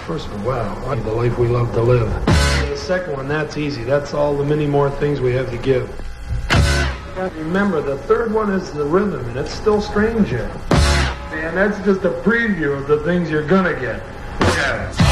first one, wow, the life we love to live. And the second one, that's easy. That's all the many more things we have to give. Remember, the third one is the rhythm, and it's still strange yet. And that's just a preview of the things you're gonna get. Yeah.